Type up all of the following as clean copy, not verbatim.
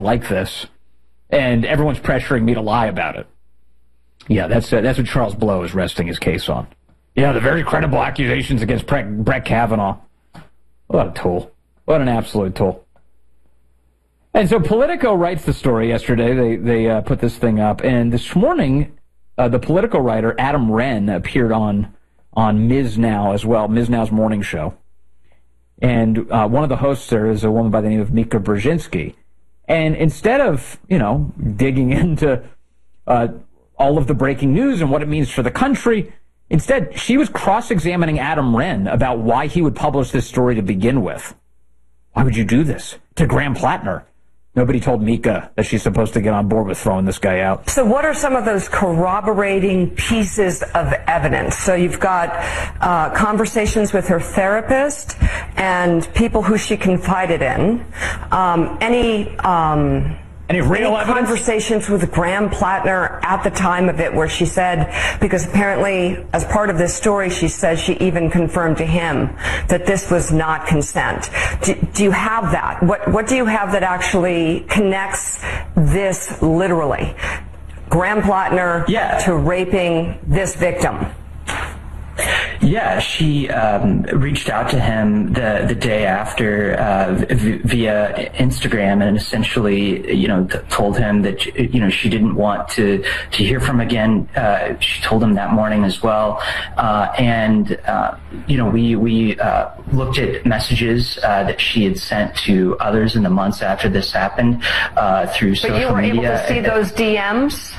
like this, and everyone's pressuring me to lie about it. Yeah, that's what Charles Blow is resting his case on. Yeah, the very credible accusations against Brett Kavanaugh. What a tool. What an absolute tool. And so Politico writes the story yesterday. They put this thing up. And this morning, the Politico writer Adam Wren appeared on Ms. Now as well, Ms. Now's morning show. And one of the hosts there is a woman by the name of Mika Brzezinski. And instead of, digging into all of the breaking news and what it means for the country, instead, she was cross-examining Adam Wren about why he would publish this story to begin with. Why would you do this to Graham Plattner? Nobody told Mika that she's supposed to get on board with throwing this guy out. So what are some of those corroborating pieces of evidence? So you've got conversations with her therapist and people who she confided in. Any real evidence? Conversations with Graham Plattner at the time of it where she said, because apparently as part of this story she says she even confirmed to him that this was not consent. Do you have that? What do you have that actually connects this literally? Graham Plattner to raping this victim? Yeah, she reached out to him the day after via Instagram and essentially, told him that, she didn't want to hear from him again. She told him that morning as well. We looked at messages that she had sent to others in the months after this happened through social media. But you were able to see those DMs?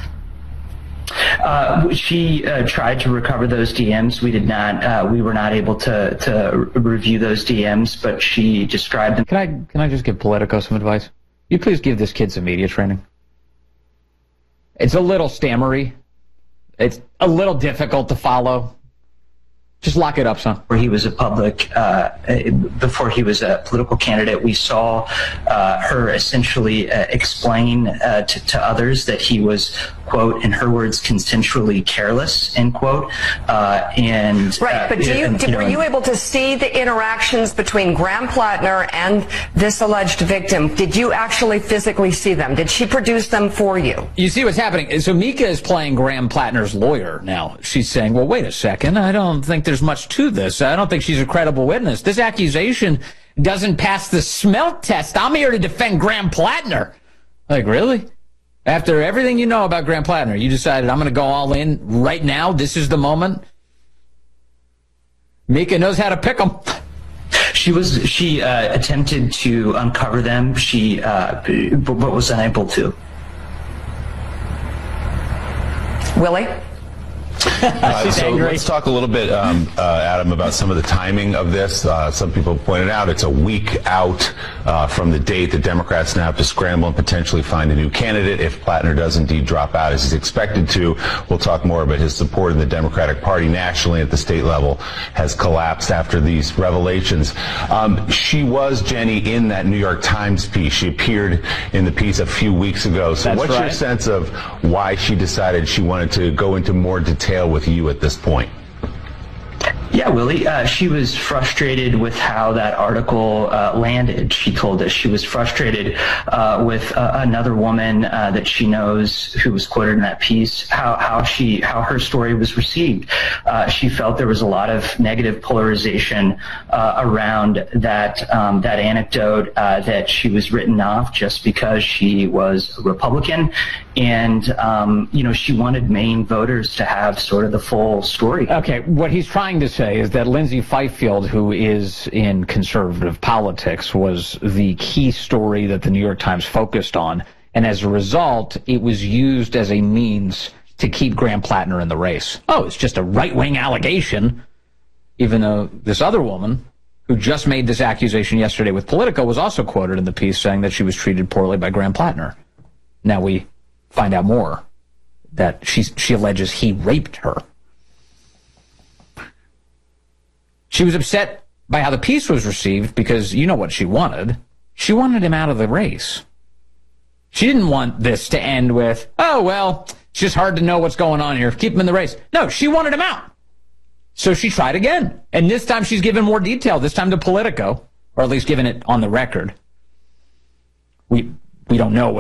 She tried to recover those DMs. We did not. We were not able to review those DMs, but she described them. Can I just give Politico some advice? You please give this kid some media training. It's a little stammery. It's a little difficult to follow. Just lock it up, son. Where he was a public, before he was a political candidate, we saw her essentially explain to others that he was, quote, in her words, consensually careless, end quote. Right, but were you able to see the interactions between Graham Plattner and this alleged victim? Did you actually physically see them? Did she produce them for you? You see what's happening. So Mika is playing Graham Plattner's lawyer now. She's saying, well, wait a second. I don't think there's much to this. I don't think she's a credible witness. This accusation doesn't pass the smell test. I'm here to defend Graham Plattner. Like, really? After everything you know about Graham Plattner, you decided I'm going to go all in right now? This is the moment? Mika knows how to pick them. She attempted to uncover them. She but was unable to. Willie? So let's talk a little bit, Adam, about some of the timing of this. Some people pointed out it's a week out from the date that Democrats now have to scramble and potentially find a new candidate if Plattner does indeed drop out as he's expected to. We'll talk more about his support in the Democratic Party nationally at the state level has collapsed after these revelations. She was, Jenny, in that New York Times piece. She appeared in the piece a few weeks ago. So what's your sense of why she decided she wanted to go into more detail with you at this point? Yeah, Willie, she was frustrated with how that article landed. She told us she was frustrated with another woman that she knows who was quoted in that piece, how her story was received. She felt there was a lot of negative polarization around that anecdote, that she was written off just because she was a Republican, and she wanted Maine voters to have sort of the full story. Okay, what he's trying to say is that Lindsay Fifield, who is in conservative politics, was the key story that the New York Times focused on, and as a result, it was used as a means to keep Graham Plattner in the race. Oh, it's just a right-wing allegation, even though this other woman, who just made this accusation yesterday with Politico, was also quoted in the piece saying that she was treated poorly by Graham Plattner. Now we find out more, that she alleges he raped her. She was upset by how the piece was received because you know what she wanted. She wanted him out of the race. She didn't want this to end with, oh, well, it's just hard to know what's going on here. Keep him in the race. No, she wanted him out. So she tried again. And this time she's given more detail, this time to Politico, or at least given it on the record. we don't know